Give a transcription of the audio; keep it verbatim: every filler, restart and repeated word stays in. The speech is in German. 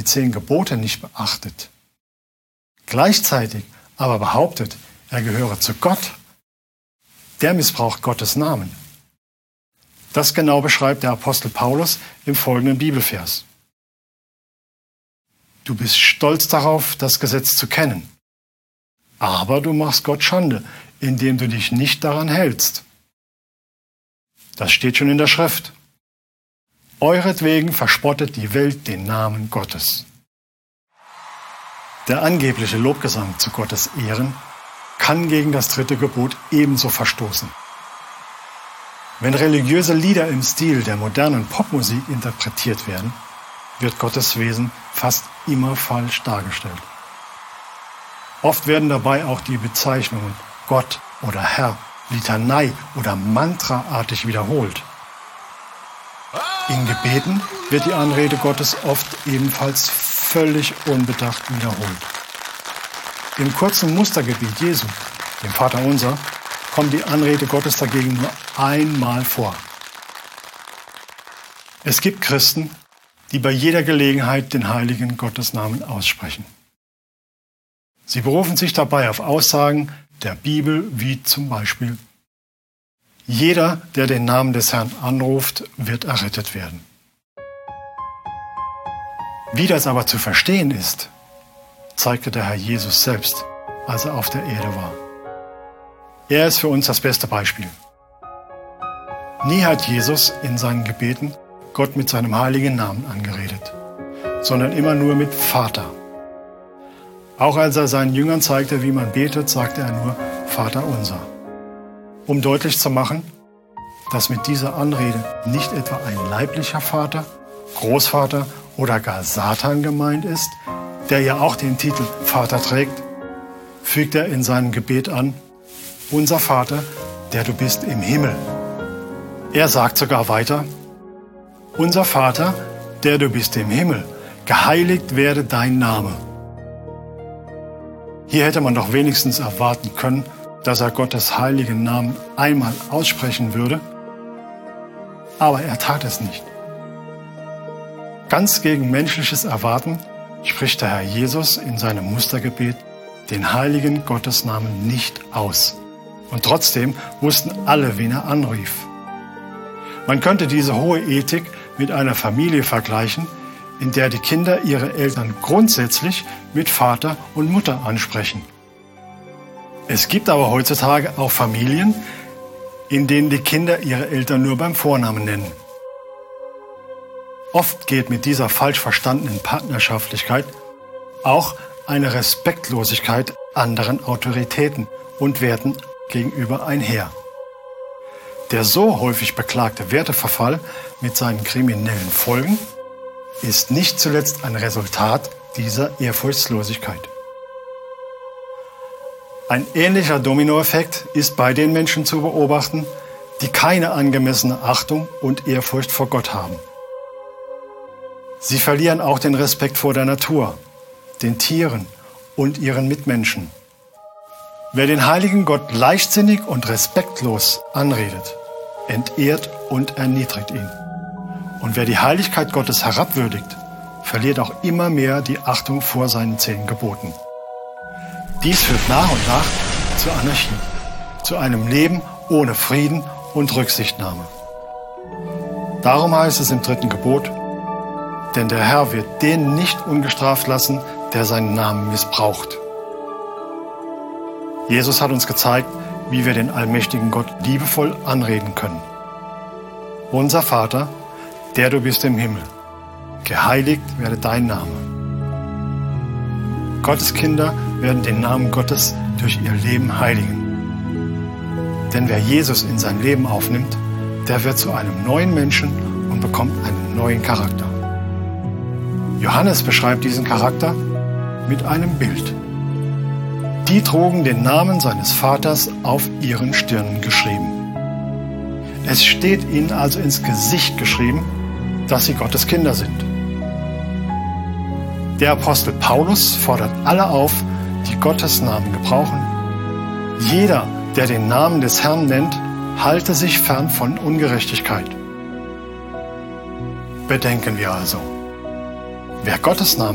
zehn Gebote nicht beachtet, gleichzeitig aber behauptet, er gehöre zu Gott, der missbraucht Gottes Namen. Das genau beschreibt der Apostel Paulus im folgenden Bibelvers. Du bist stolz darauf, das Gesetz zu kennen, aber du machst Gott Schande, indem du dich nicht daran hältst. Das steht schon in der Schrift. Euretwegen verspottet die Welt den Namen Gottes. Der angebliche Lobgesang zu Gottes Ehren kann gegen das dritte Gebot ebenso verstoßen. Wenn religiöse Lieder im Stil der modernen Popmusik interpretiert werden, wird Gottes Wesen fast immer falsch dargestellt. Oft werden dabei auch die Bezeichnungen Gott oder Herr, Litanei oder Mantraartig wiederholt. In Gebeten wird die Anrede Gottes oft ebenfalls völlig unbedacht wiederholt. Im kurzen Mustergebet Jesu, dem Vaterunser, kommt die Anrede Gottes dagegen nur einmal vor. Es gibt Christen, die bei jeder Gelegenheit den heiligen Gottesnamen aussprechen. Sie berufen sich dabei auf Aussagen der Bibel, wie zum Beispiel: Jeder, der den Namen des Herrn anruft, wird errettet werden. Wie das aber zu verstehen ist, zeigte der Herr Jesus selbst, als er auf der Erde war. Er ist für uns das beste Beispiel. Nie hat Jesus in seinen Gebeten Gott mit seinem heiligen Namen angeredet, sondern immer nur mit Vater. Auch als er seinen Jüngern zeigte, wie man betet, sagte er nur Vater unser. Um deutlich zu machen, dass mit dieser Anrede nicht etwa ein leiblicher Vater, Großvater oder gar Satan gemeint ist, der ja auch den Titel Vater trägt, fügt er in seinem Gebet an: Unser Vater, der du bist im Himmel. Er sagt sogar weiter: Unser Vater, der du bist im Himmel, geheiligt werde dein Name. Hier hätte man doch wenigstens erwarten können, dass er Gottes heiligen Namen einmal aussprechen würde, aber er tat es nicht. Ganz gegen menschliches Erwarten spricht der Herr Jesus in seinem Mustergebet den heiligen Gottesnamen nicht aus. Und trotzdem wussten alle, wen er anrief. Man könnte diese hohe Ethik mit einer Familie vergleichen, in der die Kinder ihre Eltern grundsätzlich mit Vater und Mutter ansprechen. Es gibt aber heutzutage auch Familien, in denen die Kinder ihre Eltern nur beim Vornamen nennen. Oft geht mit dieser falsch verstandenen Partnerschaftlichkeit auch eine Respektlosigkeit anderen Autoritäten und Werten gegenüber einher. Der so häufig beklagte Werteverfall mit seinen kriminellen Folgen ist nicht zuletzt ein Resultat dieser Ehrfurchtslosigkeit. Ein ähnlicher Dominoeffekt ist bei den Menschen zu beobachten, die keine angemessene Achtung und Ehrfurcht vor Gott haben. Sie verlieren auch den Respekt vor der Natur, den Tieren und ihren Mitmenschen. Wer den heiligen Gott leichtsinnig und respektlos anredet, entehrt und erniedrigt ihn. Und wer die Heiligkeit Gottes herabwürdigt, verliert auch immer mehr die Achtung vor seinen zehn Geboten. Dies führt nach und nach zur Anarchie, zu einem Leben ohne Frieden und Rücksichtnahme. Darum heißt es im dritten Gebot: Denn der Herr wird den nicht ungestraft lassen, der seinen Namen missbraucht. Jesus hat uns gezeigt, wie wir den allmächtigen Gott liebevoll anreden können. Unser Vater, der du bist im Himmel, geheiligt werde dein Name. Gottes Kinder werden den Namen Gottes durch ihr Leben heiligen. Denn wer Jesus in sein Leben aufnimmt, der wird zu einem neuen Menschen und bekommt einen neuen Charakter. Johannes beschreibt diesen Charakter mit einem Bild. Die trugen den Namen seines Vaters auf ihren Stirnen geschrieben. Es steht ihnen also ins Gesicht geschrieben, dass sie Gottes Kinder sind. Der Apostel Paulus fordert alle auf, die Gottes Namen gebrauchen. Jeder, der den Namen des Herrn nennt, halte sich fern von Ungerechtigkeit. Bedenken wir also: Wer Gottes Namen